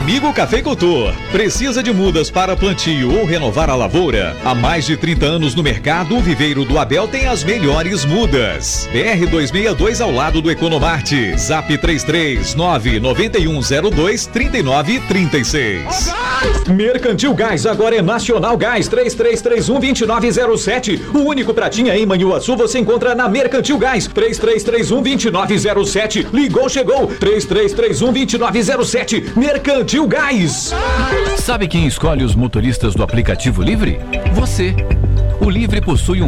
amigo cafeicultor, precisa de mudas para plantio ou renovar a lavoura? Há mais de 30 anos no mercado, o Viveiro do Abel tem as melhores mudas. BR-262 ao lado do Economarte. Zap 33991023936. Mercantil Gás agora é Nacional Gás 3331-2907. O único pratinha em Manhuaçu você encontra na Mercantil Gás 3331-2907. Ligou, chegou 3331-2907. Mercantil Gás. Sabe quem escolhe os motoristas do aplicativo Livre? Você. O Livre possui um